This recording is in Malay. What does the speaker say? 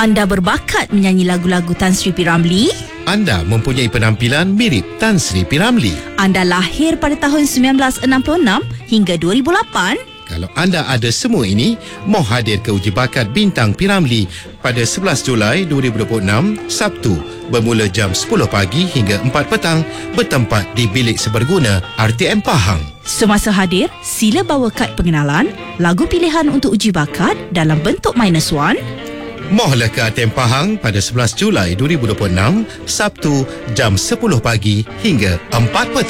Anda berbakat menyanyi lagu-lagu Tan Sri P. Ramlee? Anda mempunyai penampilan mirip Tan Sri P. Ramlee. Anda lahir pada tahun 1966 hingga 2008? Kalau anda ada semua ini, mau hadir ke uji bakat Bintang P. Ramlee pada 11 Julai 2026, Sabtu, bermula jam 10 pagi hingga 4 petang, bertempat di Bilik Seberguna RTM Pahang. Semasa hadir, sila bawa kad pengenalan, lagu pilihan untuk uji bakat dalam bentuk -1. Mohlah ke RTM Pahang pada 11 Julai 2026, Sabtu, jam 10 pagi hingga 4 petang.